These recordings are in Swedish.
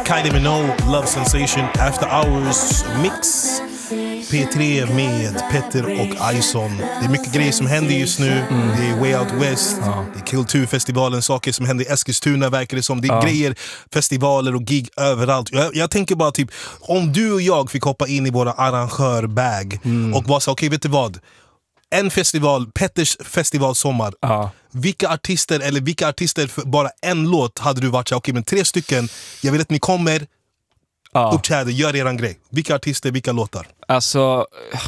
Kylie Minogue, Love Sensation, After Hours Mix. P3 med Petter och Ison. Det är mycket grejer som händer just nu. Det är Way Out West, det är Kulturfestivalen, saker som händer i Eskilstuna verkar det som. Det är grejer, festivaler och gig överallt. Jag tänker bara typ, om du och jag fick hoppa in i våra arrangörbag och bara säga, okej, vet du vad? En festival, Petters festivalsommar. Vilka artister för bara en låt hade du varit så okej, men 3 stycken, jag vill att ni kommer uppträder, gör eran grej. Vilka artister, vilka låtar? Alltså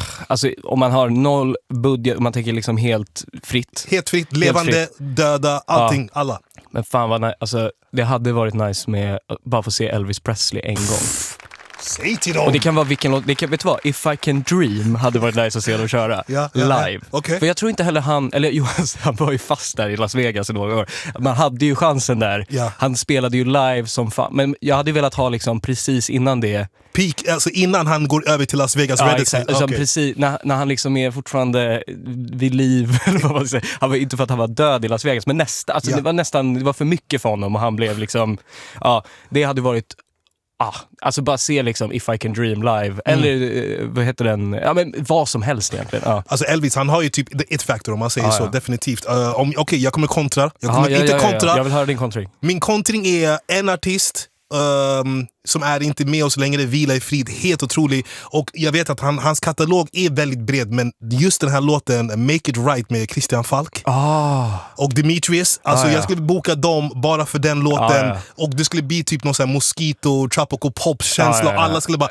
om man har 0 budget, om man tänker liksom helt fritt. Helt fritt, levande, döda, allting, alla. Men fan vad alltså, det hade varit nice med bara få se Elvis Presley en gång. Säg till dem. Och det kan vara vilken låt, vet du vad? If I Can Dream hade varit nice att se dem köra live. Okay. För jag tror inte heller han var ju fast där i Las Vegas i några år. Man hade ju chansen där. Han spelade ju live som fan. Men jag hade velat ha liksom precis innan det. Peak, alltså innan han går över till Las Vegas. Alltså precis, när han liksom är fortfarande vid liv. Eller vad man säger. Han var inte för att han var död i Las Vegas, men det var för mycket för honom. Och han blev liksom, det hade varit alltså bara se liksom If I Can Dream live eller vad heter den, men vad som helst egentligen. Alltså Elvis, han har ju typ the it factor om man säger så, definitivt. Okej, jag kommer kontra. Jag kommer inte kontra. Jag vill höra din kontring. Min kontring är en artist som är inte med oss längre, vila i frid, helt otrolig. Och jag vet att hans katalog är väldigt bred, men just den här låten Make It Right med Christian Falk och Demetrius, alltså jag skulle boka dem bara för den låten. Och det skulle bli typ någon sån här Mosquito, Tropical Pop-känsla och alla skulle bara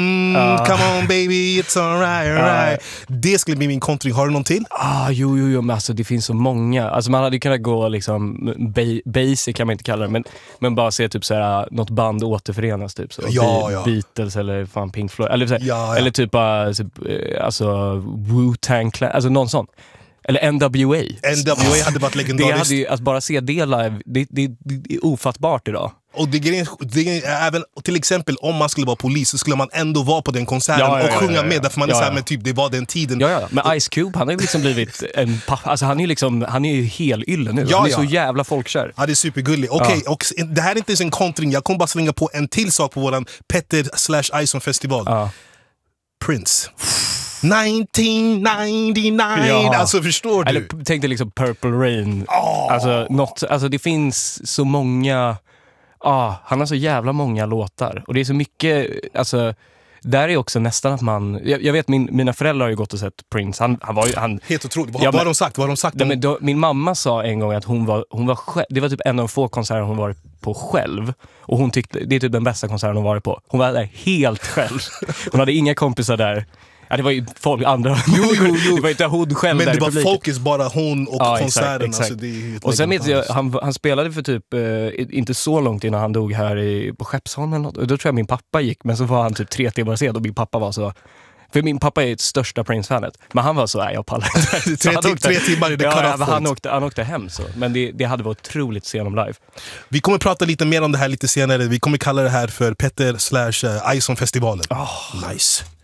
come on baby, it's alright. Det skulle bli min kontring. Har du någon till? Jo, men alltså det finns så många. Alltså man hade kunnat gå liksom basic kan man inte kalla det, men bara se typ såhär något band återförenas typ så. Beatles eller fan Pink Floyd eller typ alltså Wu-Tang Clan, alltså någon sån. Eller NWA hade varit legendariskt. Det hade ju, att bara se det live, det är ofattbart idag. Och det är även till exempel om man skulle vara polis så skulle man ändå vara på den konserten och sjunga med, därför man är så här, men typ det var den tiden. Men Ice Cube, han har ju liksom blivit alltså han är ju helylle nu. Han är så jävla folkkär. Ja, det är supergullig. Okej, och det här är inte ens en kontring. Jag kommer bara slänga på en till sak på våran Petter/Ison festival. Prince 1999. Alltså förstår du? Eller tänk dig liksom Purple Rain. Alltså det finns så många. Han har så jävla många låtar. Och det är så mycket, alltså där är också nästan att man, jag vet mina föräldrar har ju gått och sett Prince. Han var ju helt otroligt. Vad har de sagt? Min mamma sa en gång att hon var själv, det var typ en av få konserter hon var på själv. Och hon tyckte det är typ den bästa konserten hon varit på. Hon var där helt själv. Hon hade inga kompisar där. Ja, det var ju folk andra. Det var inte hon själv. Men där det var fokus bara hon och konserten. Exakt. Alltså, det och sen vet jag, han spelade för typ inte så långt innan han dog här på Skeppsholm eller något. Och då tror jag min pappa gick, men så var han typ 3 timmar sen och min pappa var så. För min pappa är ett största Prince-fanet. Men han var så, jag pallar inte. 3 timmar i det han åkte hem så. Men det hade varit otroligt att se honom live. Vi kommer prata lite mer om det här lite senare. Vi kommer kalla det här för Petter/Ison-festivalen. Nice.